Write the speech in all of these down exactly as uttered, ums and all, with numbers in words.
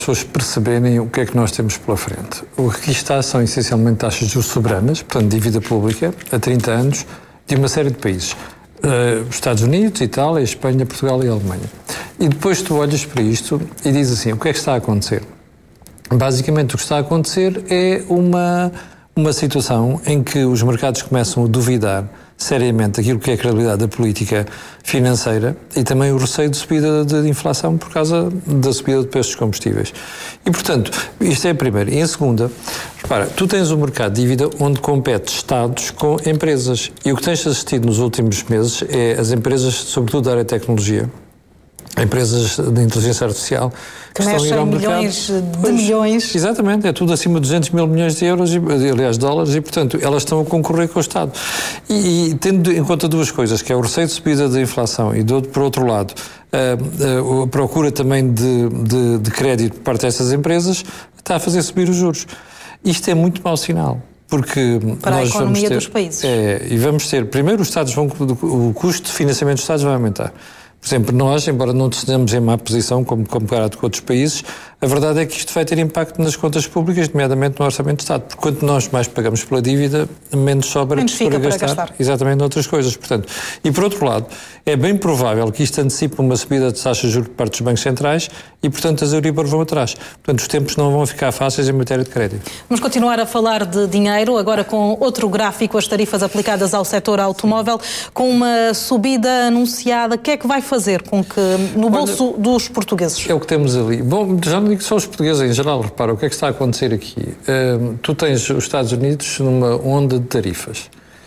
pessoas perceberem o que é que nós temos pela frente. O que aqui está são essencialmente taxas de juros soberanas, portanto, dívida pública, a trinta anos, de uma série de países. Uh, Estados Unidos, Itália, Espanha, Portugal e Alemanha. E depois tu olhas para isto e dizes assim, o que é que está a acontecer? Basicamente o que está a acontecer é uma, uma situação em que os mercados começam a duvidar seriamente daquilo que é a credibilidade da política financeira e também o receio de subida de inflação por causa da subida de preços dos combustíveis. E, portanto, isto é a primeira. E em segunda, repara, tu tens um mercado de dívida onde compete Estados com empresas. E o que tens assistido nos últimos meses é as empresas, sobretudo da área de tecnologia, empresas de inteligência artificial que, que estão a ir ao milhões mercado. de pois, milhões. Exatamente, é tudo acima de duzentos mil milhões de euros, aliás, dólares, e, portanto, elas estão a concorrer com o Estado. E, e tendo em conta duas coisas, que é o receio de subida da inflação e, do, por outro lado, a, a, a procura também de, de, de crédito por parte dessas empresas, está a fazer subir os juros. Isto é muito mau sinal. Porque para nós a economia vamos ter, dos países. É, e vamos ter, primeiro, os Estados vão, o custo de financiamento dos Estados vai aumentar. Por exemplo, nós, embora não estejamos em má posição como comparado com outros países, a verdade é que isto vai ter impacto nas contas públicas, nomeadamente no Orçamento de Estado. Porque quanto nós mais pagamos pela dívida, menos sobra menos para, para gastar, gastar. Exatamente noutras coisas. Portanto, e por outro lado, é bem provável que isto antecipe uma subida de taxas de juros por parte dos bancos centrais e, portanto, as Euribor vão atrás. Portanto, os tempos não vão ficar fáceis em matéria de crédito. Vamos continuar a falar de dinheiro, agora com outro gráfico, as tarifas aplicadas ao setor automóvel, com uma subida anunciada. O que é que vai fazer com que, no bolso Olha, dos portugueses? É o que temos ali. Bom, já não digo só os portugueses em geral, repara, o que é que está a acontecer aqui? Uh, tu tens os Estados Unidos numa onda de tarifas.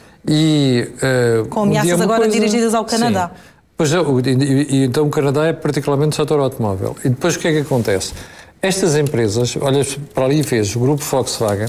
E, uh, com ameaças agora coisa... dirigidas ao Canadá. Sim. Pois é, e, e então o Canadá é particularmente o setor automóvel. E depois o que é que acontece? Estas empresas, olha para ali e vês o grupo Volkswagen,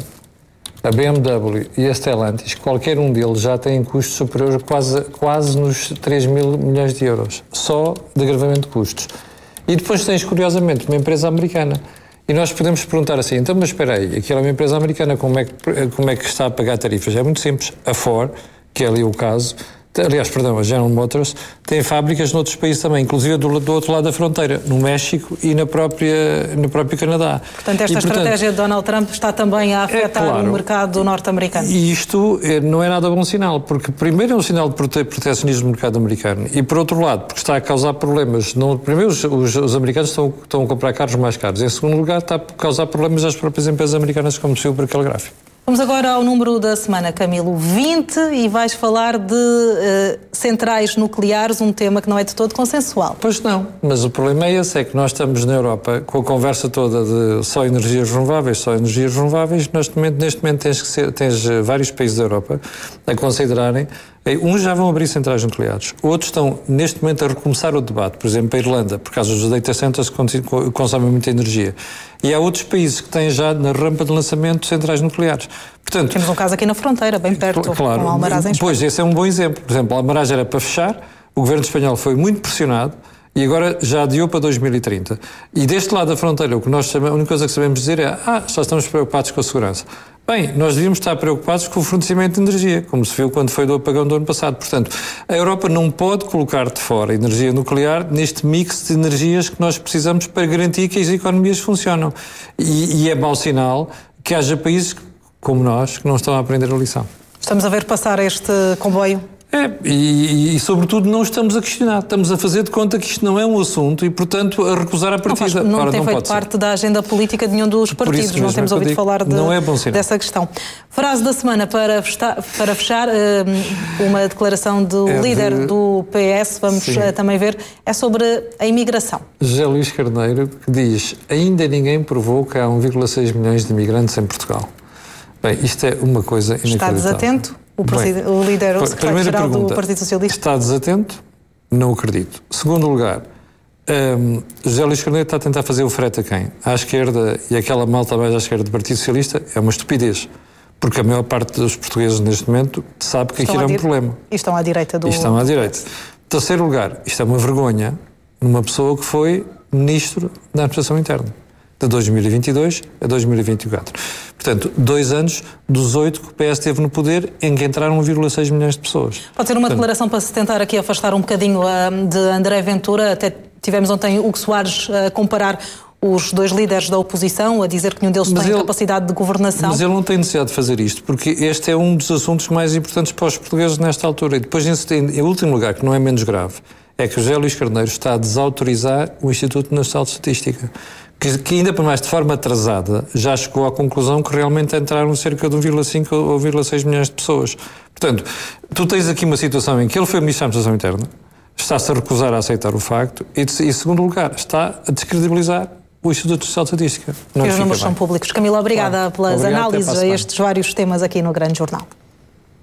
a B M W e a Stellantis, qualquer um deles já tem custos superiores quase, quase nos três mil milhões de euros, só de agravamento de custos. E depois tens, curiosamente, uma empresa americana. E nós podemos perguntar assim, então, mas espera aí, aquela é uma empresa americana, como é, que, como é que está a pagar tarifas? É muito simples. A Ford, que é ali o caso, aliás, perdão, a General Motors, tem fábricas noutros países também, inclusive do, do outro lado da fronteira, no México e na própria, no próprio Canadá. Portanto, esta e, estratégia portanto, de Donald Trump está também a afetar é, claro, o mercado norte-americano. E isto não é nada bom sinal, porque primeiro é um sinal de prote- protecionismo do mercado americano e, por outro lado, porque está a causar problemas. Não, primeiro, os, os, os americanos estão, estão a comprar carros mais caros. Em segundo lugar, está a causar problemas às próprias empresas americanas, como se viu por aquele gráfico. Vamos agora ao número da semana, Camilo, vinte, e vais falar de uh, centrais nucleares, um tema que não é de todo consensual. Pois não, mas o problema é esse, é que nós estamos na Europa com a conversa toda de só energias renováveis, só energias renováveis. Neste momento, neste momento tens, que ser, tens vários países da Europa a considerarem. Uns já vão abrir centrais nucleares, outros estão neste momento a recomeçar o debate, por exemplo a Irlanda, por causa dos data centers que consomem muita energia. E há outros países que têm já na rampa de lançamento centrais nucleares. Portanto, temos um caso aqui na fronteira, bem perto, claro, com Almaraz em Espanha. Pois, esse é um bom exemplo. Por exemplo, Almaraz era para fechar, o governo espanhol foi muito pressionado e agora já adiou para dois mil e trinta. E deste lado da fronteira, o que nós sabemos, a única coisa que sabemos dizer é ah, só estamos preocupados com a segurança. Bem, nós devíamos estar preocupados com o fornecimento de energia, como se viu quando foi do apagão do ano passado. Portanto, a Europa não pode colocar de fora a energia nuclear neste mix de energias que nós precisamos para garantir que as economias funcionam. E, e é mau sinal que haja países como nós que não estão a aprender a lição. Estamos a ver passar este comboio? É, e, e sobretudo não estamos a questionar, estamos a fazer de conta que isto não é um assunto e, portanto, a recusar a partida. Não, faz, não Ora, tem não feito parte ser. da agenda política de nenhum dos partidos, não temos ouvido digo, falar de, não é bom sinal. dessa questão. Frase da semana para, festa, para fechar, uma declaração do é líder de... do P S, vamos Sim. também ver, é sobre a imigração. José Luís Carneiro, que diz, ainda ninguém provou que há um vírgula seis milhões de imigrantes em Portugal. Bem, isto é uma coisa inacreditável. Está desatento? O, Bem, o líder, o secretário-geral do Partido Socialista? Está desatento? Não acredito. Segundo lugar, um, José Luís Carneiro está a tentar fazer o frete a quem? À esquerda e aquela malta mais à esquerda do Partido Socialista é uma estupidez. Porque a maior parte dos portugueses neste momento sabe que aquilo é um problema. E estão à direita do... E estão à direita. Terceiro lugar, isto é uma vergonha numa pessoa que foi Ministro da Administração Interna. De dois mil e vinte e dois a dois mil e vinte e quatro. Portanto, dois anos dos oito que o P S teve no poder em que entraram um vírgula seis milhões de pessoas. Pode ser uma Portanto, declaração para se tentar aqui afastar um bocadinho uh, de André Ventura. Até tivemos ontem Hugo Soares a comparar os dois líderes da oposição a dizer que nenhum deles mas tem ele, capacidade de governação. Mas ele não tem necessidade de fazer isto, porque este é um dos assuntos mais importantes para os portugueses nesta altura. E depois, em último lugar, que não é menos grave, é que o José Luís Carneiro está a desautorizar o Instituto Nacional de Estatística, que, que ainda para mais de forma atrasada já chegou à conclusão que realmente entraram cerca de um vírgula cinco ou um vírgula seis milhões de pessoas. Portanto, tu tens aqui uma situação em que ele foi Ministro da Administração Interna, está-se a recusar a aceitar o facto e, em segundo lugar, está a descredibilizar o Instituto Nacional de Estatística. Não e os números bem. São públicos. Camila, obrigada claro. pelas Obrigado, análises a estes vários temas aqui no Grande Jornal.